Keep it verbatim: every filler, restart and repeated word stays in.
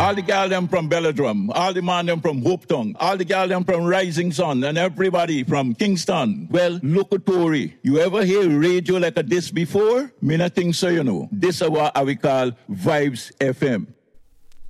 all the gal them from Belladrum, all the man them from Hopetown, all the gal them from Rising Sun, and everybody from Kingston. Well, locutory. You ever hear radio like a this before? Me not think so, you know. This is what we call Vibes F M.